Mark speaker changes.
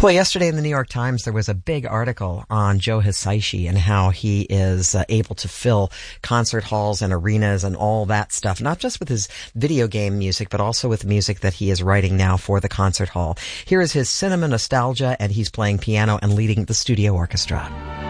Speaker 1: Well, yesterday in the New York Times, there was a big article on Joe Hisaishi and how he is able to fill concert halls and arenas and all that stuff, not just with his video game music, but also with music that he is writing now for the concert hall. Here is his cinema nostalgia, and he's playing piano and leading the studio orchestra.